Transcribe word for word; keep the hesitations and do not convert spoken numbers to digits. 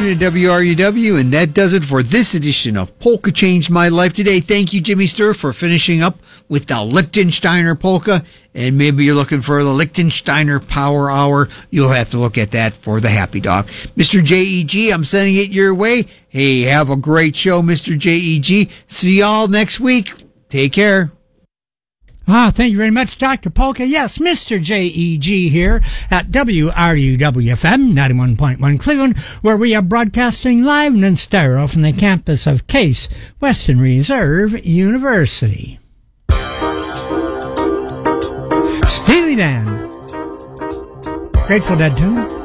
listening to W R U W, and that does it for this edition of Polka Changed My Life today. Thank you, Jimmy Sturr, for finishing up with the Lichtensteiner Polka, and maybe you're looking for the Lichtensteiner Power Hour. You'll have to look at that for the Happy Dog. Mister J E G, I'm sending it your way. Hey, have a great show, Mister J E G. See y'all next week. Take care. Ah, thank you very much, Doctor Polka. Yes, Mister J E G here at W R U W F M ninety-one point one Cleveland, where we are broadcasting live and in stereo from the campus of Case Western Reserve University. Steely Dan. Grateful Dead tune.